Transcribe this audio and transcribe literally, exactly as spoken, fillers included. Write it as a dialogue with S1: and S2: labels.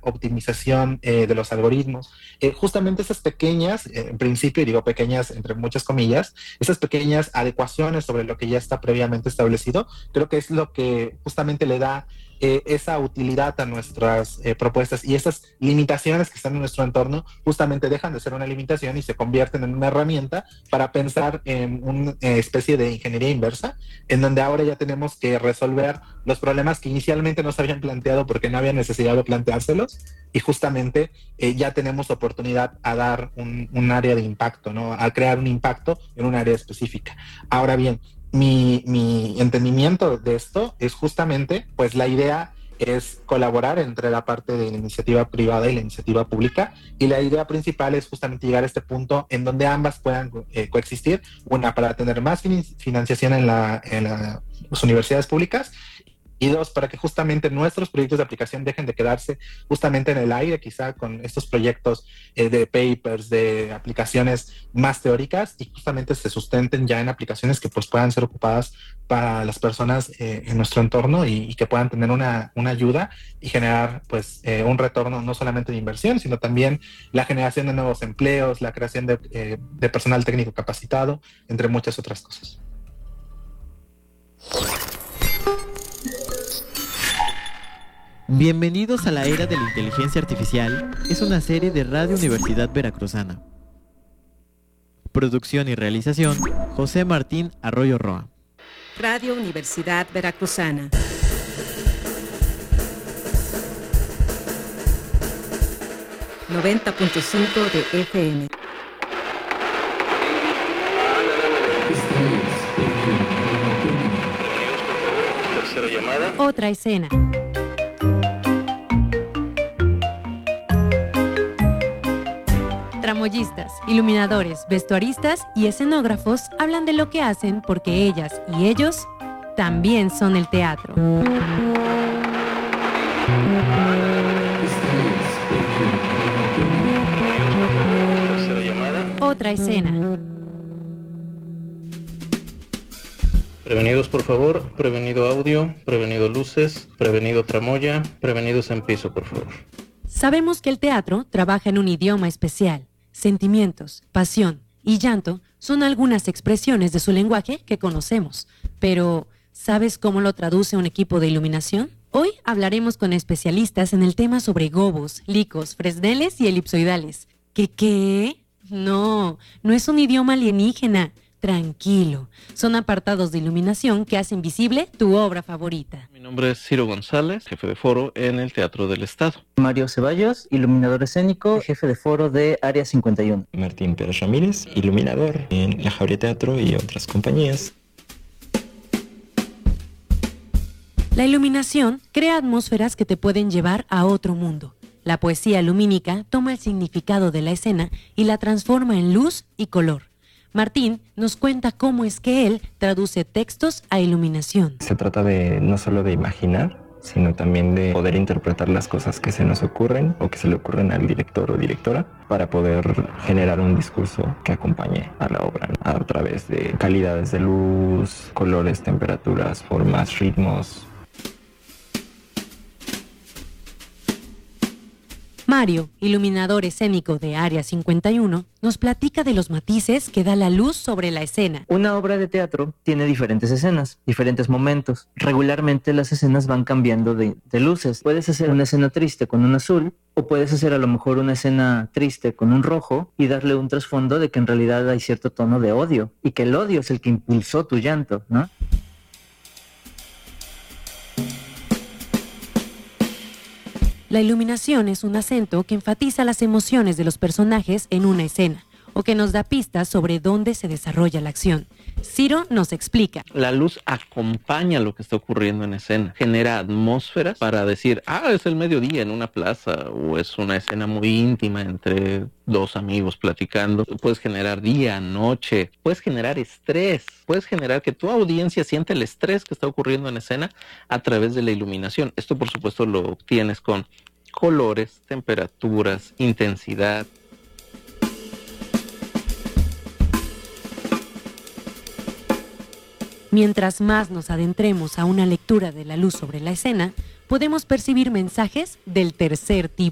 S1: optimización eh, de los algoritmos. Eh, justamente esas pequeñas, eh, en principio, y digo pequeñas entre muchas comillas, esas pequeñas adecuaciones sobre lo que ya está previamente establecido, creo que es lo que justamente le da eh, esa utilidad a nuestras eh, propuestas, y esas limitaciones que están en nuestro entorno justamente dejan de ser una limitación y se convierten en una herramienta para pensar en una eh, especie de ingeniería inversa, en donde ahora ya tenemos que resolver los problemas que inicialmente no se habían planteado porque no había necesidad de planteárselos, y justamente eh, ya tenemos oportunidad a dar un, un área de impacto, ¿no? A crear un impacto en un área específica. Ahora bien, mi, mi entendimiento de esto es justamente, pues la idea es colaborar entre la parte de la iniciativa privada y la iniciativa pública, y la idea principal es justamente llegar a este punto en donde ambas puedan eh, coexistir, una para tener más fin- financiación en, la, en la, las universidades públicas, y dos, para que justamente nuestros proyectos de aplicación dejen de quedarse justamente en el aire, quizá con estos proyectos eh, de papers, de aplicaciones más teóricas, y justamente se sustenten ya en aplicaciones que pues puedan ser ocupadas para las personas eh, en nuestro entorno, y, y que puedan tener una, una ayuda y generar pues eh, un retorno no solamente de inversión, sino también la generación de nuevos empleos, la creación de, eh, de personal técnico capacitado, entre muchas otras cosas.
S2: Bienvenidos a la era de la inteligencia artificial. Es una serie de Radio Universidad Veracruzana. Producción y realización, José Martín Arroyo Roa.
S3: Radio Universidad Veracruzana. noventa punto cinco de F M.
S4: Tercera llamada.
S5: Otra escena. Tramoyistas, iluminadores, vestuaristas y escenógrafos hablan de lo que hacen porque ellas y ellos también son el teatro.
S4: Tercera llamada.
S5: Otra escena.
S4: Prevenidos, por favor. Prevenido audio, prevenido luces, prevenido tramoya, prevenidos en piso, por favor.
S5: Sabemos que el teatro trabaja en un idioma especial. Sentimientos, pasión y llanto son algunas expresiones de su lenguaje que conocemos. Pero, ¿sabes cómo lo traduce un equipo de iluminación? Hoy hablaremos con especialistas en el tema sobre gobos, licos, fresneles y elipsoidales. ¿Qué qué? No, no es un idioma alienígena. Tranquilo, son apartados de iluminación que hacen visible tu obra favorita.
S4: Mi nombre es Ciro González, jefe de foro en el Teatro del Estado.
S6: Mario Ceballos, iluminador escénico, jefe de foro de Área cincuenta y uno.
S7: Martín Pérez Ramírez, iluminador en La Jauría Teatro y otras compañías.
S5: La iluminación crea atmósferas que te pueden llevar a otro mundo. La poesía lumínica toma el significado de la escena y la transforma en luz y color. Martín nos cuenta cómo es que él traduce textos a iluminación.
S7: Se trata de no solo de imaginar, sino también de poder interpretar las cosas que se nos ocurren o que se le ocurren al director o directora para poder generar un discurso que acompañe a la obra, ¿no? A través de calidades de luz, colores, temperaturas, formas, ritmos.
S5: Mario, iluminador escénico de Área cincuenta y uno, nos platica de los matices que da la luz sobre la escena.
S6: Una obra de teatro tiene diferentes escenas, diferentes momentos. Regularmente las escenas van cambiando de, de luces. Puedes hacer una escena triste con un azul, o puedes hacer a lo mejor una escena triste con un rojo y darle un trasfondo de que en realidad hay cierto tono de odio, y que el odio es el que impulsó tu llanto, ¿no?
S5: La iluminación es un acento que enfatiza las emociones de los personajes en una escena, o que nos da pistas sobre dónde se desarrolla la acción. Ciro nos explica.
S4: La luz acompaña lo que está ocurriendo en escena, genera atmósferas para decir, ah, es el mediodía en una plaza, o es una escena muy íntima entre dos amigos platicando. Puedes generar día, noche, puedes generar estrés, puedes generar que tu audiencia sienta el estrés que está ocurriendo en escena a través de la iluminación. Esto, por supuesto, lo obtienes con colores, temperaturas, intensidad.
S5: Mientras más nos adentremos a una lectura de la luz sobre la escena, podemos percibir mensajes del tercer tipo.